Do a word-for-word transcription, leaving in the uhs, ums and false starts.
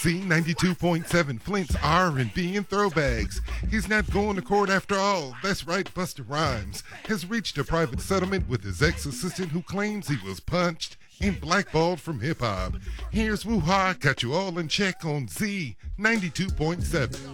Z ninety-two point seven, Flint's R and B and throwbacks. He's not going to court after all. That's right, Busta Rhymes has reached a private settlement with his ex-assistant who claims he was punched and blackballed from hip-hop. Here's Woo-Ha, got you all in check on Z ninety-two point seven.